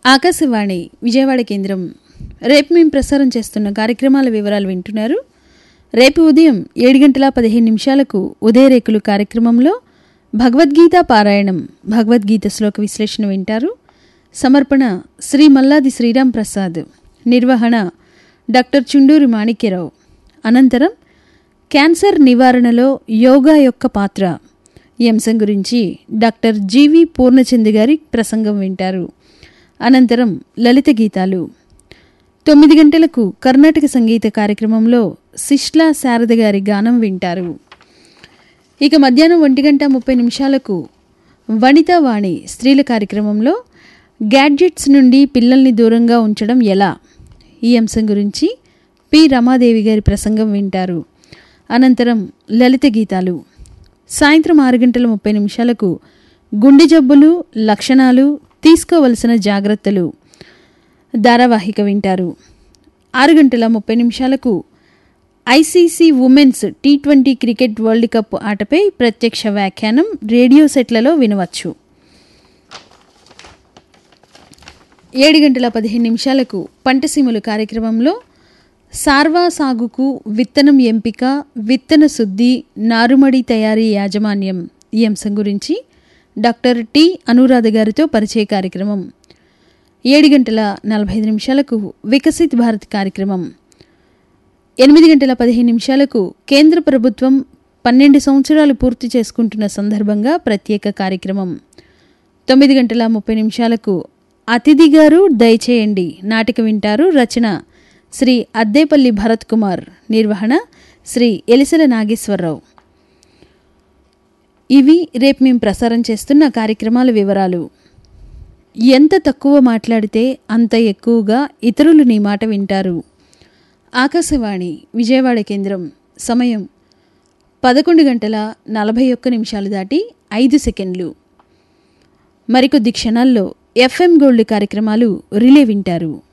ఆకాశవాణి విజయవాడ కేంద్రం. రేపు మేము ప్రసారం చేస్తున్న కార్యక్రమాల వివరాలు వింటున్నారు. రేపు ఉదయం 7:15 ఉదయరేకులు కార్యక్రమంలో భగవద్గీత పారాయణం, భగవద్గీత శ్లోక విశ్లేషణ వింటారు. సమర్పణ శ్రీ మల్లాది శ్రీరామ్ ప్రసాద్. నిర్వహణ డాక్టర్ చుండూరి మాణిక్యరావు. అనంతరం క్యాన్సర్ నివారణలో యోగా యొక్క పాత్ర ఈ అంశం గురించి డాక్టర్ జీవి పూర్ణచంద్ గారి ప్రసంగం వింటారు. అనంతరం లలిత గీతాలు. 9 గంటలకు కర్ణాటక సంగీత కార్యక్రమంలో శిష్లా శారద గారి గానం వింటారు. ఇక మధ్యాహ్నం 1:30 వనితావాణి స్త్రీల కార్యక్రమంలో గ్యాడ్జెట్స్ నుండి పిల్లల్ని దూరంగా ఉంచడం ఎలా, ఈ అంశం గురించి పి రమాదేవి గారి ప్రసంగం వింటారు. అనంతరం లలిత గీతాలు. సాయంత్రం 6:30 గుండె జబ్బులు, లక్షణాలు, తీసుకోవలసిన జాగ్రత్తలు ధారావాహిక వింటారు. 6:30 ICC women's T20 cricket world cup ఆటపై ప్రత్యక్ష వ్యాఖ్యానం రేడియో సెట్లలో వినవచ్చు. 7:15 పంటసీమలు కార్యక్రమంలో సార్వా సాగుకు విత్తనం ఎంపిక, విత్తన శుద్ధి, నారుమడి తయారీ యాజమాన్యం ఈ అంశం గురించి డాక్టర్ టి అనురాధ గారితో పరిచయ కార్యక్రమం. 7:45 వికసిత్ భారత్ కార్యక్రమం. 8:15 కేంద్ర ప్రభుత్వం 12 సంవత్సరాలు పూర్తి చేసుకుంటున్న సందర్భంగా ప్రత్యేక కార్యక్రమం. 9:30 అతిథి గారు దయచేయండి నాటిక వింటారు. రచన శ్రీ అద్దేపల్లి భరత్ కుమార్. నిర్వహణ శ్రీ ఎలిసెల నాగేశ్వరరావు. ఇవి రేపు మేము ప్రసారం చేస్తున్న కార్యక్రమాల వివరాలు. ఎంత తక్కువ మాట్లాడితే అంత ఎక్కువగా ఇతరులు నీ మాట వింటారు. ఆకాశవాణి విజయవాడ కేంద్రం. సమయం 11:41 దాటి 5 సెకండ్లు. మరికొద్ది క్షణాల్లో FM గోల్డ్ కార్యక్రమాలు రిలే వింటారు.